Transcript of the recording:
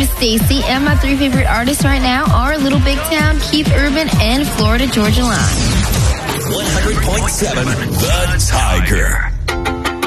is Stacy, and my 3 favorite artists right now are Little Big Town, Keith Urban, and Florida Georgia Line. 100.7 The Tiger.